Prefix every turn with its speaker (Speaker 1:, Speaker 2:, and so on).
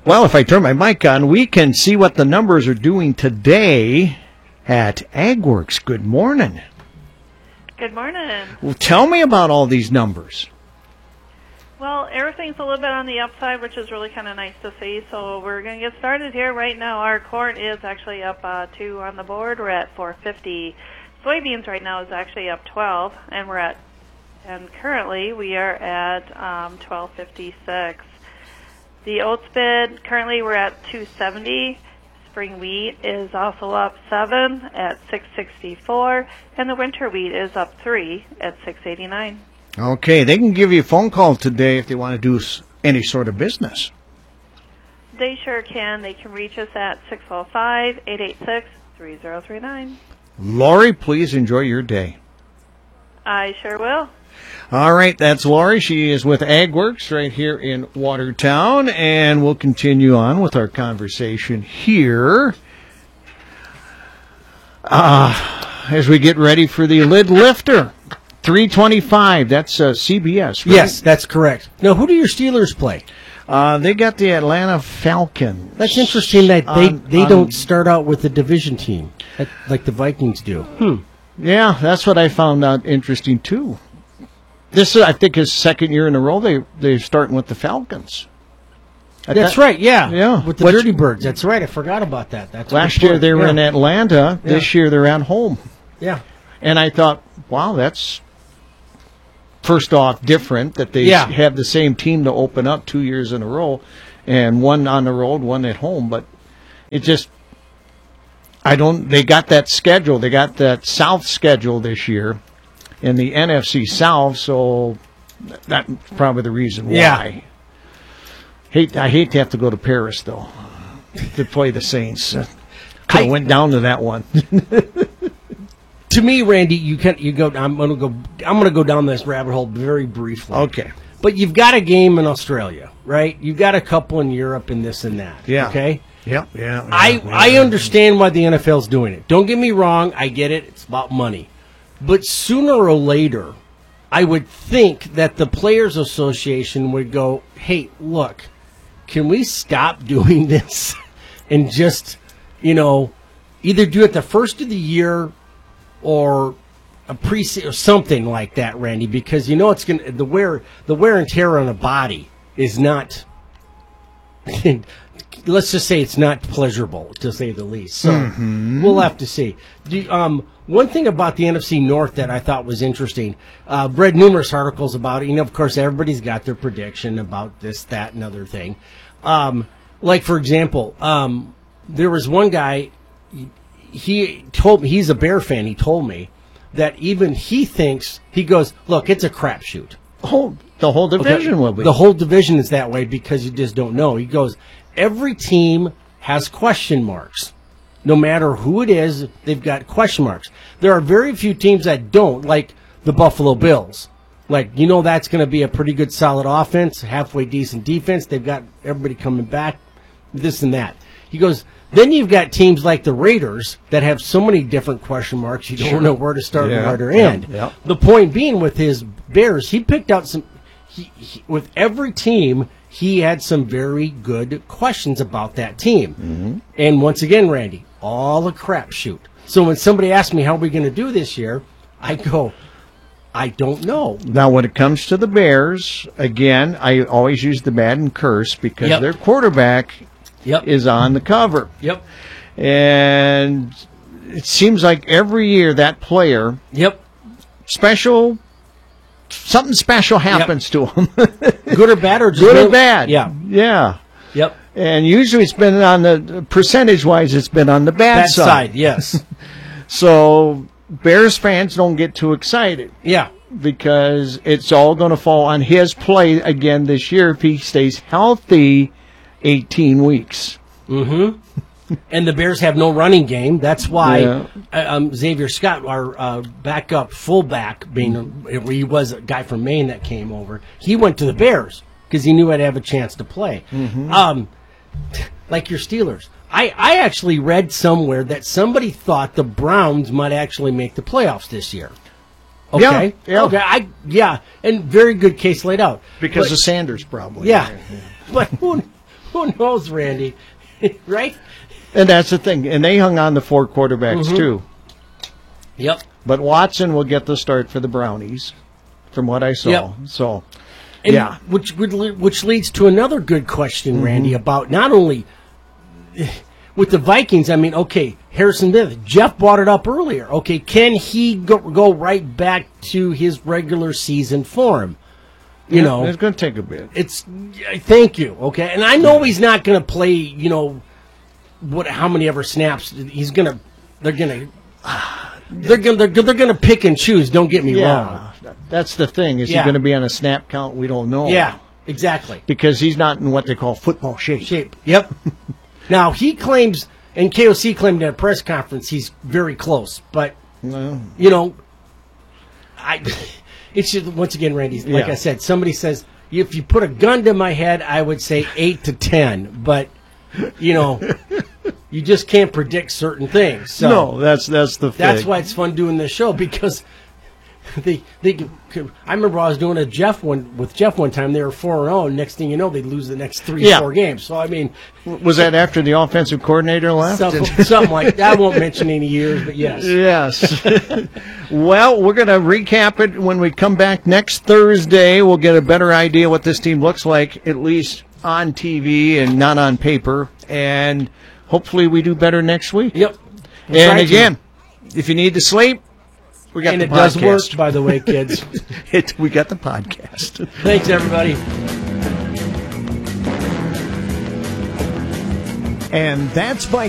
Speaker 1: Well, if I turn my mic on, we can see what the numbers are doing today at AgWorks. Good morning.
Speaker 2: Good morning.
Speaker 1: Well, tell me about all these numbers.
Speaker 2: Well, everything's a little bit on the upside, which is really kind of nice to see. So we're going to get started here. Right now, our corn is actually up 2 on the board. We're at 450. Soybeans right now is actually up 12, and currently we are at 1256. The oats bid, currently we're at 270. Spring wheat is also up 7 at 664, and the winter wheat is up 3 at 689.
Speaker 1: Okay, they can give you a phone call today if they want to do any sort of business.
Speaker 2: They sure can. They can reach us at 605-886-3039.
Speaker 1: Lori, please enjoy your day.
Speaker 2: I sure will.
Speaker 1: All right, that's Lori. She is with AgWorks right here in Watertown, and we'll continue on with our conversation here as we get ready for the lid lifter. 325, that's CBS, right?
Speaker 3: Yes, that's correct. Now, who do your Steelers play?
Speaker 1: They got the Atlanta Falcons.
Speaker 3: That's interesting that they don't start out with a division team like the Vikings do.
Speaker 1: Yeah, that's what I found out interesting, too. This is, I think, his second year in a row they're starting with the Falcons.
Speaker 3: That's right, yeah.
Speaker 1: Yeah.
Speaker 3: With the Dirty Birds. That's right, I forgot about that. That's
Speaker 1: last year they were in Atlanta.
Speaker 3: Yeah.
Speaker 1: This year they're at home.
Speaker 3: Yeah.
Speaker 1: And I thought, wow, that's first off different that they have the same team to open up 2 years in a row, and one on the road, one at home. But it just, they got that schedule. They got that South schedule this year in the NFC South, so that's probably the reason why.
Speaker 3: Yeah.
Speaker 1: I hate to have to go to Paris, though, to play the Saints. Could have went down to that one.
Speaker 3: To me, Randy, I'm gonna go down this rabbit hole very briefly.
Speaker 1: Okay.
Speaker 3: But you've got a game in Australia, right? You've got a couple in Europe and this and that.
Speaker 1: Yeah.
Speaker 3: Okay?
Speaker 1: Yeah.
Speaker 3: I understand why the NFL's doing it. Don't get me wrong, I get it, it's about money. But sooner or later, I would think that the Players Association would go, hey, look, can we stop doing this and just, either do it the first of the year or a or something like that, Randy, because it's going to the wear and tear on a body is not let's just say it's not pleasurable, to say the least. So we'll have to see. One thing about the NFC North that I thought was interesting, read numerous articles about it. Of course, everybody's got their prediction about this, that, and other thing. Like, for example, there was one guy, he told me, he's a Bear fan, he told me that even he thinks, he goes, look, it's a crapshoot.
Speaker 1: The whole division will be.
Speaker 3: The whole division is that way because you just don't know. He goes, every team has question marks. No matter who it is, they've got question marks. There are very few teams that don't, like the Buffalo Bills. Like, that's going to be a pretty good solid offense, halfway decent defense. They've got everybody coming back, this and that. He goes, then you've got teams like the Raiders that have so many different question marks, you don't know where to start and where to end.
Speaker 1: Yeah.
Speaker 3: The point being with his Bears, he picked out some, with every team, he had some very good questions about that team. Mm-hmm. And once again, Randy, all a crapshoot. So when somebody asks me how are we going to do this year, I go, I don't know.
Speaker 1: Now, when it comes to the Bears, again, I always use the Madden curse because their quarterback is on the cover.
Speaker 3: Yep.
Speaker 1: And it seems like every year that player, something special happens to him.
Speaker 3: Good or bad, or just
Speaker 1: good or bad.
Speaker 3: Yeah. Yep.
Speaker 1: And usually it's been on the percentage-wise, it's been on the bad side.
Speaker 3: Yes.
Speaker 1: So Bears fans don't get too excited.
Speaker 3: Yeah.
Speaker 1: Because it's all going to fall on his play again this year if he stays healthy 18 weeks.
Speaker 3: Mm-hmm. And the Bears have no running game. That's why Xavier Scott, our backup fullback, he was a guy from Maine that came over, he went to the Bears because he knew I'd have a chance to play. Mm-hmm. Like your Steelers. I actually read somewhere that somebody thought the Browns might actually make the playoffs this year. Okay?
Speaker 1: Yeah.
Speaker 3: Okay. And very good case laid out.
Speaker 1: Because of Sanders, probably.
Speaker 3: Yeah. But who Who knows, Randy? Right?
Speaker 1: And that's the thing. And they hung on the 4 quarterbacks, too.
Speaker 3: Yep.
Speaker 1: But Watson will get the start for the Brownies, from what I saw.
Speaker 3: Yep.
Speaker 1: So,
Speaker 3: and
Speaker 1: yeah.
Speaker 3: Which leads to another good question, Randy, about not only with the Vikings. I mean, okay, Harrison Smith. Jeff brought it up earlier. Okay, can he go right back to his regular season form? You know,
Speaker 1: it's going to take a bit.
Speaker 3: Thank you. Okay, and I know he's not going to play. You know, how many ever snaps he's going to. They're going to pick and choose. Don't get me wrong.
Speaker 1: That's the thing. Is he going to be on a snap count? We don't know.
Speaker 3: Yeah, exactly.
Speaker 1: Because he's not in what they call football shape.
Speaker 3: Yep. Now he claims, and KOC claimed at a press conference, he's very close. But you know, it's just, once again, Randy. Like I said, somebody says if you put a gun to my head, I would say 8 to 10. But you know. You just can't predict certain things. So
Speaker 1: no, that's the thing.
Speaker 3: That's why it's fun doing this show, because I remember I was doing with Jeff one time. They were 4-0. Next thing you know, they'd lose the next 4 games. So I mean,
Speaker 1: was that after the offensive coordinator left?
Speaker 3: Something like that. I won't mention any years, but yes.
Speaker 1: Yes. Well, we're going to recap it when we come back next Thursday. We'll get a better idea what this team looks like, at least on TV and not on paper, and hopefully we do better next week.
Speaker 3: Yep.
Speaker 1: And again, if you need to sleep, we got the podcast.
Speaker 3: And it does work, by the way, kids.
Speaker 1: We got the podcast.
Speaker 3: Thanks, everybody.
Speaker 4: And that's